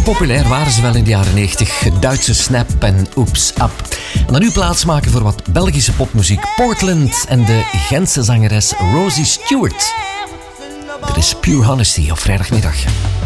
Populair waren ze wel in de jaren 90. Duitse Snap en Oops Up. En dan nu plaatsmaken voor wat Belgische popmuziek. Portland en de Gentse zangeres Rosie Stewart. Dit is Pure Honesty op vrijdagmiddag.